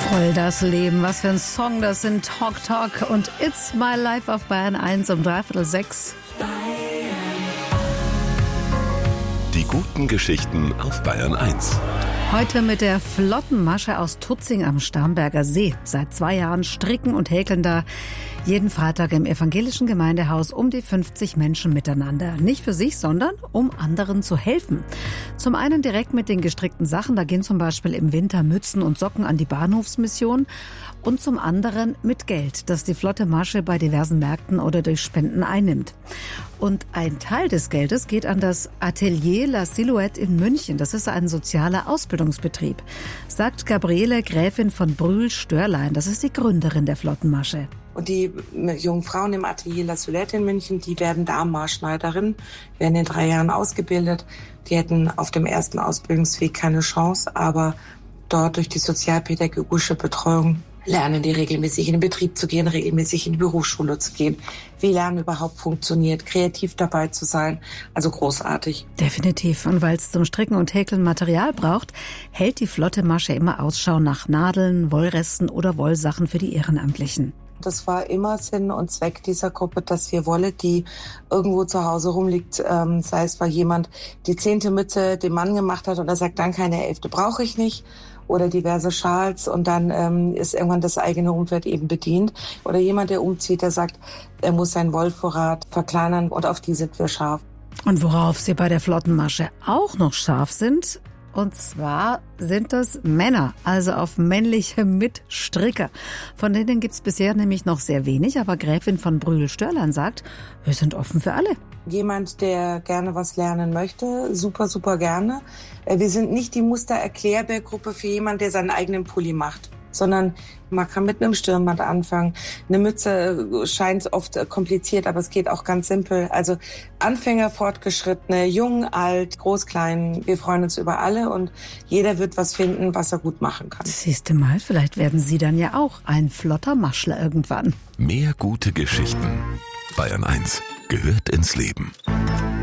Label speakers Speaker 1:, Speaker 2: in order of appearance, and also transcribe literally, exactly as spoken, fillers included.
Speaker 1: Voll das Leben, was für ein Song, das sind Talk Talk und It's My Life auf Bayern eins um dreiviertel sechs.
Speaker 2: Die guten Geschichten auf Bayern eins.
Speaker 1: Heute mit der flotten Masche aus Tutzing am Starnberger See. Seit zwei Jahren stricken und häkeln da jeden Freitag im evangelischen Gemeindehaus um die fünfzig Menschen miteinander. Nicht für sich, sondern um anderen zu helfen. Zum einen direkt mit den gestrickten Sachen, da gehen zum Beispiel im Winter Mützen und Socken an die Bahnhofsmission. Und zum anderen mit Geld, das die flotte Masche bei diversen Märkten oder durch Spenden einnimmt. Und ein Teil des Geldes geht an das Atelier La Silhouette in München. Das ist ein sozialer Ausbildungsbetrieb, sagt Gabriele Gräfin von Brühl-Störlein. Das ist die Gründerin der flotten Masche.
Speaker 3: Und die jungen Frauen im Atelier La Silhouette in München, die werden Damenmaßschneiderinnen, werden in drei Jahren ausgebildet. Die hätten auf dem ersten Ausbildungsweg keine Chance, aber dort durch die sozialpädagogische Betreuung lernen die regelmäßig in den Betrieb zu gehen, regelmäßig in die Berufsschule zu gehen. Wie Lernen überhaupt funktioniert, kreativ dabei zu sein. Also großartig.
Speaker 1: Definitiv. Und weil es zum Stricken und Häkeln Material braucht, hält die flotte Masche immer Ausschau nach Nadeln, Wollresten oder Wollsachen für die Ehrenamtlichen.
Speaker 3: Das war immer Sinn und Zweck dieser Gruppe, dass wir Wolle, die irgendwo zu Hause rumliegt, ähm, sei es, weil jemand die zehnte Mütze dem Mann gemacht hat und er sagt, dann keine elfte brauche ich nicht. Oder diverse Schals und dann ähm, ist irgendwann das eigene Umfeld eben bedient. Oder jemand, der umzieht, der sagt, er muss seinen Wollvorrat verkleinern und auf die sind wir scharf.
Speaker 1: Und worauf sie bei der flotten Masche auch noch scharf sind, und zwar sind das Männer, also auf männliche Mitstricker. Von denen gibt's bisher nämlich noch sehr wenig, aber Gräfin von Brühl-Störlein sagt, wir sind offen für alle.
Speaker 3: Jemand, der gerne was lernen möchte, super, super gerne. Wir sind nicht die Muster-Erklärbär-Gruppe für jemanden, der seinen eigenen Pulli macht, sondern man kann mit einem Stirnband anfangen. Eine Mütze scheint oft kompliziert, aber es geht auch ganz simpel. Also Anfänger, Fortgeschrittene, jung, alt, groß, klein. Wir freuen uns über alle und jeder wird was finden, was er gut machen kann.
Speaker 1: Siehst du mal, vielleicht werden Sie dann ja auch ein flotter Maschler irgendwann.
Speaker 2: Mehr gute Geschichten. Bayern eins gehört ins Leben.